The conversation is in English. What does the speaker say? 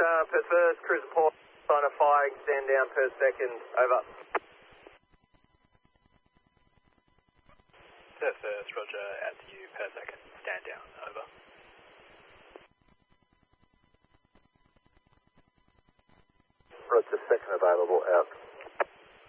per first, cruise report, sign a fire, extend down per second, over. Per first, roger, out to you per second, stand down, over. Roger, second available, out.